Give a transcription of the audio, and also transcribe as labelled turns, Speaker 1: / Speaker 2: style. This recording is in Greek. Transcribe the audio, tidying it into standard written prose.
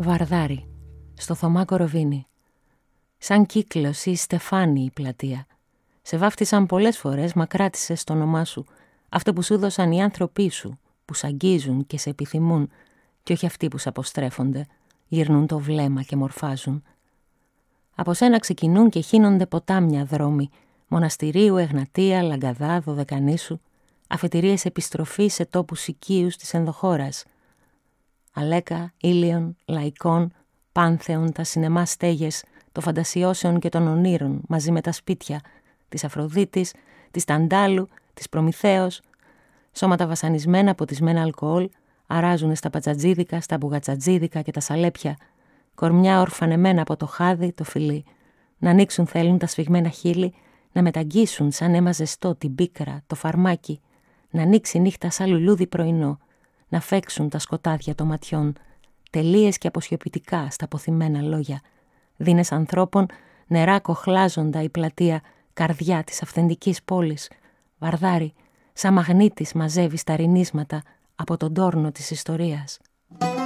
Speaker 1: Βαρδάρι, στο Θωμά Κοροβίνη. Σαν κύκλος ή στεφάνι η πλατεία. Σε βάφτισαν πολλές φορές, μα κράτησες το όνομά σου. Αυτό που σου δώσαν οι άνθρωποι σου, που σ' αγγίζουν και σε επιθυμούν, και όχι αυτοί που σ' αποστρέφονται, γυρνούν το βλέμμα και μορφάζουν. Από σένα ξεκινούν και χύνονται ποτάμια δρόμοι, Μοναστηρίου, Εγνατία, Λαγκαδά, Δωδεκανήσου, αφετηρίες επιστροφής σε τόπους οικείους της ενδοχώρας. Αλέκα, Ήλιον, Λαϊκών, Πάνθεων, τα σινεμά στέγες, των φαντασιώσεων και των ονείρων, μαζί με τα σπίτια, της Αφροδίτης, της Ταντάλου, της Προμηθέως, σώματα βασανισμένα, ποτισμένα αλκοόλ, αράζουνε στα πατζατζίδικα, στα μπουγατσατζίδικα και τα σαλέπια, κορμιά ορφανεμένα από το χάδι, το φιλί. Να ανοίξουν θέλουν τα σφιγμένα χείλη, να μεταγγίσουν σαν αίμα ζεστό την πίκρα, το φαρμάκι, να ανοίξει νύχτα σαν λουλούδι πρωινό, να φέξουν τα σκοτάδια των ματιών, τελείες και αποσιωπητικά στα ποθημένα λόγια. Δίνες ανθρώπων νερά κοχλάζοντα η πλατεία, καρδιά της αυθεντικής πόλης. Βαρδάρι, σαν μαγνήτης μαζεύεις τα ρινίσματα από τον τόρνο της ιστορίας.